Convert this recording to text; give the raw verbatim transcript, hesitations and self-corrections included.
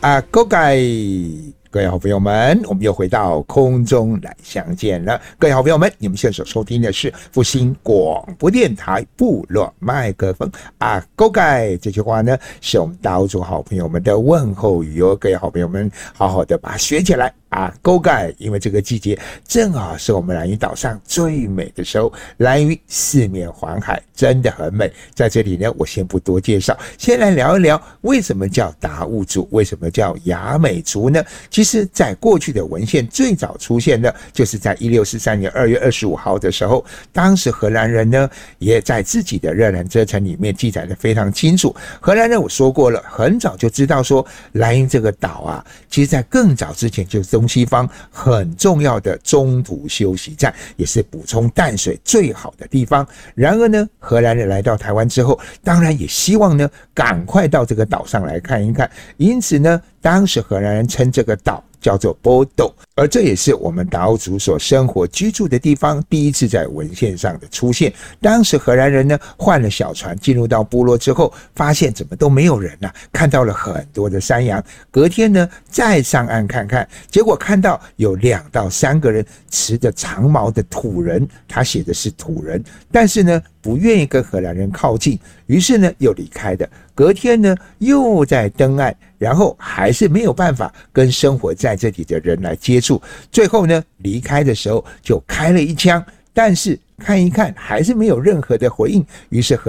啊，各位各位好朋友们，我们又回到空中来相见了。各位好朋友们，你们现在所收听的是复兴广播电台部落麦克风啊，各位这句话呢，是我们岛主好朋友们的问候语哦。各位好朋友们，好好的把它学起来。啊，沟盖，因为这个季节正好是我们兰屿岛上最美的时候，兰屿四面环海，真的很美。在这里呢，我先不多介绍，先来聊一聊为什么叫达悟族，为什么叫雅美族呢？其实，在过去的文献最早出现的，就是在一六四三年二月二十五号的时候，当时荷兰人呢，也在自己的热兰遮城里面记载的非常清楚。荷兰人我说过了，很早就知道说兰屿这个岛啊，其实在更早之前就是东西方很重要的中途休息站，也是补充淡水最好的地方。然而呢，荷兰人来到台湾之后，当然也希望呢赶快到这个岛上来看一看，因此呢，当时荷兰人称这个岛叫做波斗，而这也是我们岛族所生活居住的地方第一次在文献上的出现。当时荷兰人呢换了小船进入到部落之后，发现怎么都没有人啊，看到了很多的山羊。隔天呢再上岸看看，结果看到有两到三个人持着长矛的土人，他写的是土人，但是呢不愿意跟荷兰人靠近，于是呢又离开的。隔天呢又在登岸，然后还是没有办法跟生活在这里的人来接触，最后呢离开的时候就开了一枪，但是看一看还是没有任何的回应，于是荷